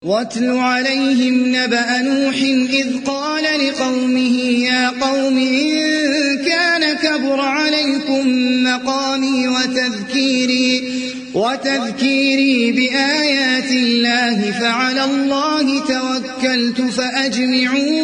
واتل عليهم نبأ نوح إذ قال لقومه يا قوم إن كان كبر عليكم مقامي وتذكيري بآيات الله فعلى الله توكلت فأجمعوا